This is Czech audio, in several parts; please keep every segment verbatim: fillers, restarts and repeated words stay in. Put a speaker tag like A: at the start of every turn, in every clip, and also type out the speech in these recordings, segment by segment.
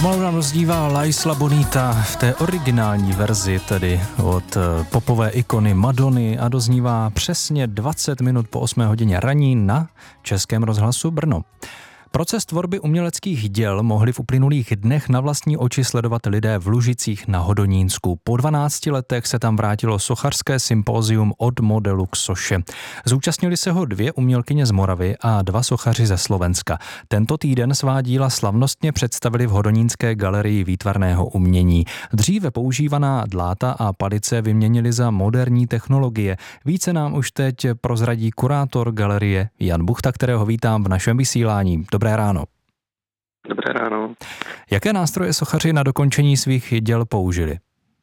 A: Pomalu nám rozdívá La Isla Bonita v té originální verzi, tedy od popové ikony Madony, a doznívá přesně dvacet minut po osmé hodině raní na Českém rozhlasu Brno. Proces tvorby uměleckých děl mohli v uplynulých dnech na vlastní oči sledovat lidé v Lužicích na Hodonínsku. Po dvanácti letech se tam vrátilo sochařské sympózium Od modelu k soše. Zúčastnili se ho dvě umělkyně z Moravy a dva sochaři ze Slovenska. Tento týden svá díla slavnostně představili v Hodonínské galerii výtvarného umění. Dříve používaná dláta a palice vyměnili za moderní technologie. Více nám už teď prozradí kurátor galerie Jan Buchta, kterého vítám v našem vysílání. Dobré ráno.
B: Dobré ráno.
A: Jaké nástroje sochaři na dokončení svých děl použili?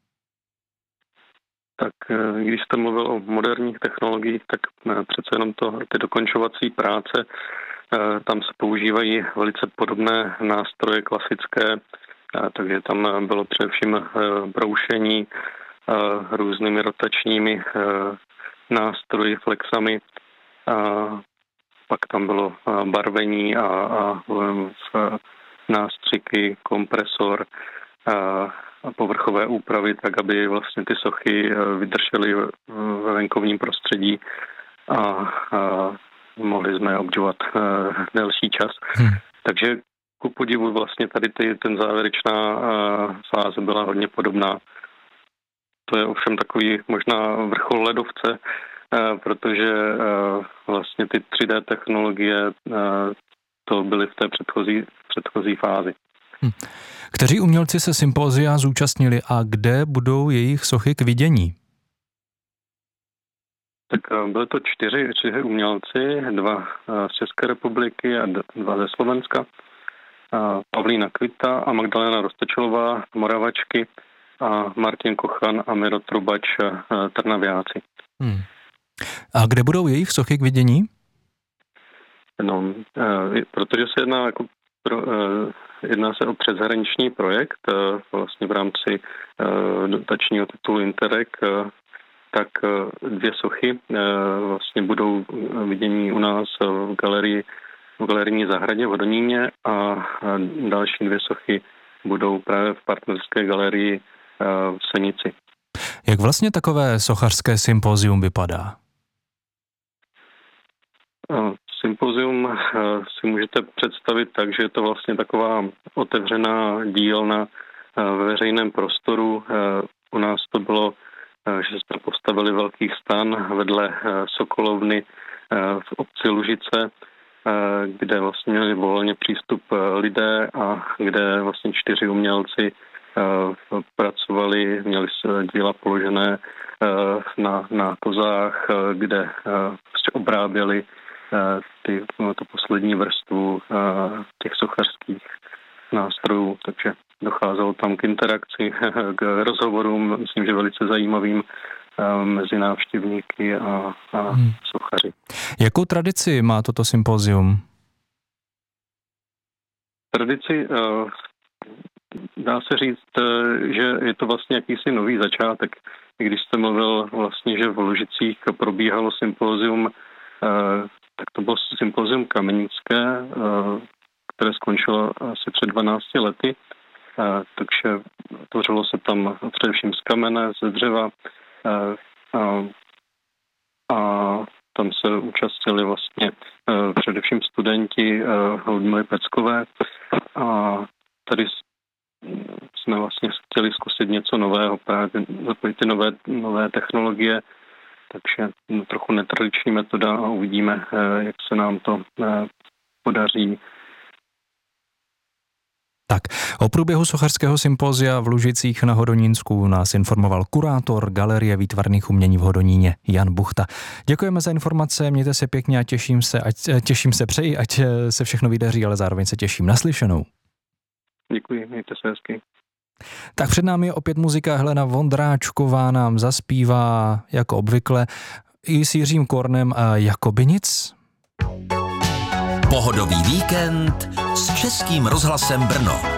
B: Tak když jste mluvil o moderních technologiích, tak přece jenom to, ty dokončovací práce, tam se používají velice podobné nástroje klasické, takže tam bylo především broušení různými rotačními nástroji, flexami, pak tam bylo barvení a, a nástřiky, kompresor a, a povrchové úpravy, tak aby vlastně ty sochy vydržely ve venkovním prostředí a, a mohli jsme je obdivovat delší čas. Hmm. Takže ku podivu vlastně tady ty, ten závěrečná fáze byla hodně podobná. To je ovšem takový možná vrchol ledovce, protože vlastně ty tři dé technologie to byly v té předchozí, předchozí fázi.
A: Hm. Kteří umělci se sympózia zúčastnili a kde budou jejich sochy k vidění?
B: Tak byly to čtyři, čtyři umělci, dva z České republiky a dva ze Slovenska. Pavlína Kvita a Magdalena Roztočilová, Moravačky, a Martin Kochan a Miro Trubač, Trnaviáci. Hmm.
A: A kde budou jejich sochy k vidění?
B: No, e, protože se jedná, jako pro, e, jedná se o přeshraniční projekt, e, vlastně v rámci e, dotačního titulu Interreg, e, tak e, dvě sochy e, vlastně budou vidění u nás v galerii, v galerijní zahradě v Hodoníně a, a další dvě sochy budou právě v partnerské galerii e, v Senici.
A: Jak vlastně takové sochařské sympózium vypadá?
B: Sympozium si můžete představit tak, že je to vlastně taková otevřená dílna ve veřejném prostoru. U nás to bylo, že jsme postavili velký stan vedle Sokolovny v obci Lužice, kde vlastně měli volně přístup lidé a kde vlastně čtyři umělci pracovali, měli díla položené na, na kozách, kde prostě obráběli ty, tu poslední vrstvu těch sochařských nástrojů, takže docházelo tam k interakci, k rozhovorům, myslím, že velice zajímavým mezi návštěvníky a, a hmm. sochaři.
A: Jakou tradici má toto sympózium?
B: Tradici dá se říct, že je to vlastně jakýsi nový začátek. Když jste mluvil vlastně, že v Lužicích probíhalo sympózium, tak to bylo sympózium kamenické, které skončilo asi před dvanácti lety, takže tvořilo se tam především z kamene, ze dřeva a, a tam se účastnili vlastně především studenti Ludmily Peckové a tady jsme vlastně chtěli zkusit něco nového, právě zapojit ty nové, nové technologie, takže trochu netradiční metoda a uvidíme, jak se nám to podaří.
A: Tak, o průběhu sochařského sympózia v Lužicích na Hodonínsku nás informoval kurátor Galerie výtvarných umění v Hodoníně Jan Buchta. Děkujeme za informace, mějte se pěkně a těším se, ať, těším se přeji, ať se všechno vydaří, ale zároveň se těším naslyšenou.
B: Děkuji, mějte se hezky.
A: Tak před námi je opět muzika. Helena Vondráčková nám zaspívá jako obvykle i s Jiřím Kornem a Jakoby nic.
C: Pohodový víkend s Českým rozhlasem Brno.